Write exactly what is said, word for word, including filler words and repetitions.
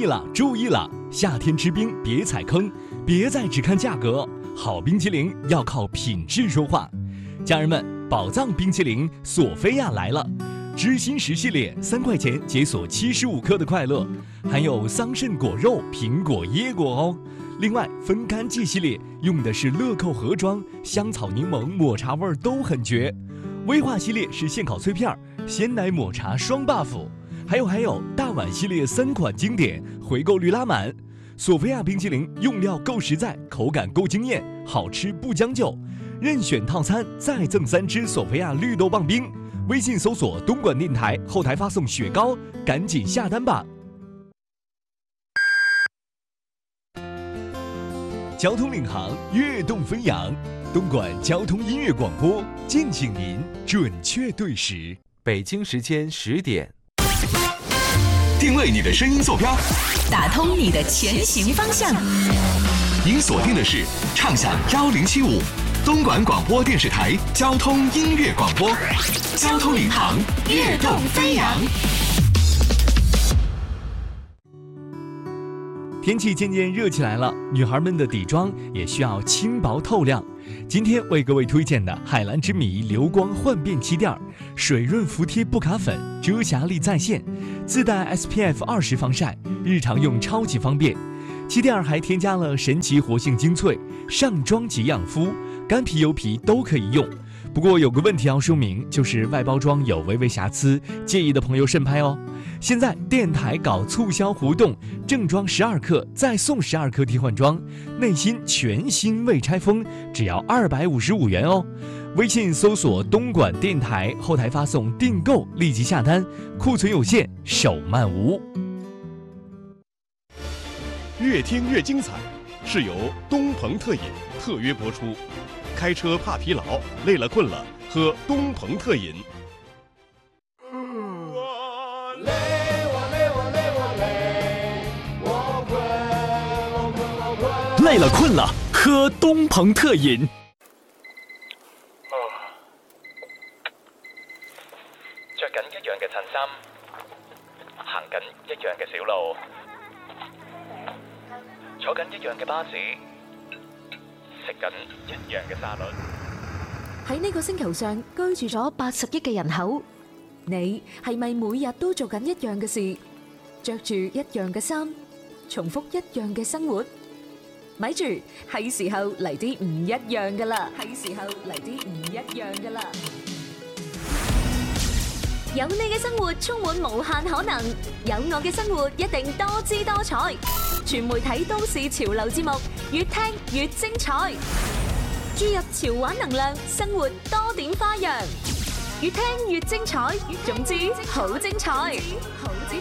意了，注意了！夏天吃冰别踩坑，别再只看价格，好冰淇淋要靠品质说话。家人们，宝藏冰淇淋索菲亚来了，知心石系列三块钱解锁七十五克的快乐，还有桑葚果肉、苹果、椰果哦。另外，分干季系列用的是乐扣盒装，香草柠檬、抹茶味都很绝。威化系列是现烤脆片，鲜奶抹茶双 buff。还有还有，大碗系列三款经典，回购率拉满。索菲亚冰淇淋用料够实在，口感够惊艳，好吃不将就。任选套餐再赠三支索菲亚绿豆棒冰。微信搜索东莞电台，后台发送雪糕，赶紧下单吧。交通领航，跃动飞扬，东莞交通音乐广播，敬请您准确对时。 北京时间十点。 定位你的声音坐标， 打通你的前行方向。 您锁定的是畅享幺零七五东莞广播电视台交通音乐广播，交通领航，跃动飞扬。 天气渐渐热起来了，女孩们的底妆也需要轻薄透亮。今天为各位推荐的海蓝之谜流光焕变气垫，水润服帖不卡粉，遮瑕力在线，自带 S P F 二十防晒，日常用超级方便。气垫还添加了神奇活性精粹，上妆即养肤，干皮油皮都可以用。不过有个问题要说明，就是外包装有微微瑕疵，介意的朋友慎拍哦。现在电台搞促销活动，正装十二克再送十二克替换装，内心全新未拆封，只要二百五十五元哦。微信搜索东莞电台，后台发送订购，立即下单，库存有限，手慢无。 越听越精彩，是由东鹏特饮特约播出。开车怕疲劳，累了困了，喝东鹏特饮。 我累，我累，我累，我累，我困，我困，我困。 累了困了，喝东鹏特饮。 着緊一樣嘅襯衫，行緊一樣嘅小路，坐緊一樣嘅巴士。食緊一樣嘅沙律。 喺呢個星球上居住咗八十億嘅人口，你係咪每日都做緊一樣嘅事，着住一樣嘅衫，重複一樣嘅生活？咪住，係時候嚟啲唔一樣噶啦！係時候嚟啲唔一樣噶啦！有你嘅生活充滿無限可能，有我嘅生活一定多姿多彩。全媒體都市潮流節目，越聽越精彩。注入潮玩能量，生活多點花樣，越聽越精彩。總之好精彩，好精彩。